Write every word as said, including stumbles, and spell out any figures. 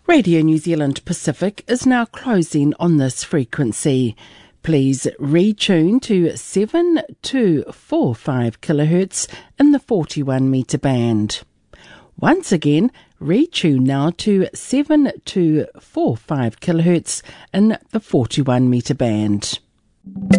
Radio New Zealand Pacific is now closing on this frequency. Please retune to seven two four five kilohertz in the forty-one metre band. Once again, retune now to seven two four five kilohertz in the forty-one metre band.